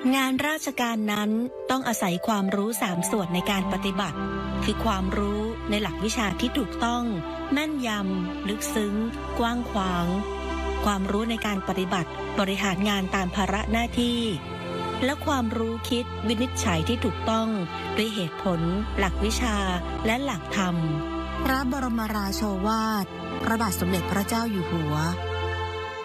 งานราชการนั้นต้องอาศัยความรู้3ส่วนในการปฏิบัติคือความรู้ในหลักวิชาที่ถูกต้องแม่นยำลึกซึ้งกว้างขวางความรู้ในการปฏิบัติบริหารงานตามภาระหน้าที่และความรู้คิดวินิจฉัยที่ถูกต้องด้วยเหตุผลหลักวิชาและหลักธรรมพระบรมราโชวาทพระบาทสมเด็จพระเจ้าอยู่หัว